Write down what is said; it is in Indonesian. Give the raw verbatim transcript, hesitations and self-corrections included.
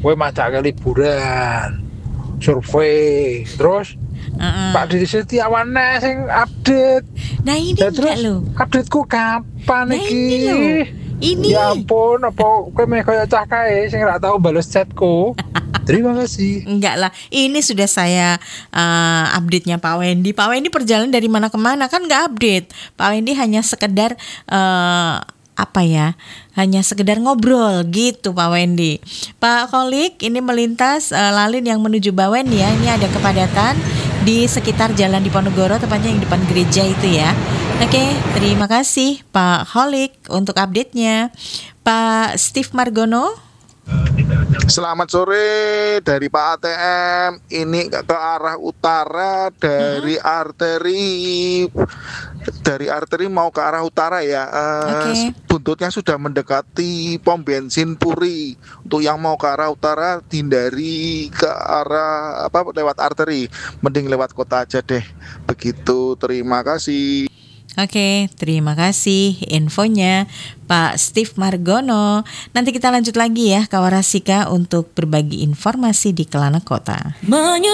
kowe macake liburan, survei, terus Uh-uh. Pak Didi Setiawan sing update. Nah ini Ya, enggak terus loh. updateku kapan Nah iki? ini loh. Ini. Ya ampun, apa kowe meh kaya cah kae sing ora tau bales chatku. Terima kasih. Enggak lah, ini sudah saya uh, update-nya Pak Wendy. Pak Wendy perjalanan dari mana ke mana kan nggak update. Pak Wendy hanya sekedar uh, apa ya, hanya sekedar ngobrol gitu Pak Wendy. Pak Kholik, ini melintas uh, lalin yang menuju Bawen ya. Ini ada kepadatan di sekitar Jalan Diponegoro, tepatnya yang depan gereja itu ya. Oke, terima kasih Pak Kholik untuk update-nya. Pak Steve Margono. Selamat sore dari Pak A T M. Ini ke arah utara dari mm-hmm. arteri dari arteri mau ke arah utara ya. Uh, okay. Buntutnya sudah mendekati pom bensin Puri. Untuk yang mau ke arah utara hindari ke arah apa lewat arteri. Mending lewat kota aja deh. Begitu. Terima kasih. Oke, terima kasih infonya Pak Steve Margono. Nanti kita lanjut lagi ya Kawarasika untuk berbagi informasi di Kelana Kota. Menyusul